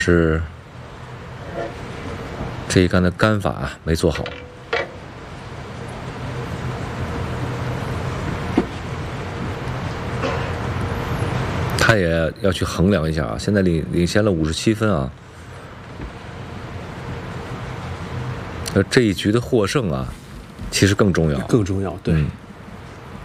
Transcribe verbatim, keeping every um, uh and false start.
是这一杆的杆法啊没做好。他也要去衡量一下啊，现在领领先了五十七分啊。呃，这一局的获胜啊，其实更重要， 更重要，对。嗯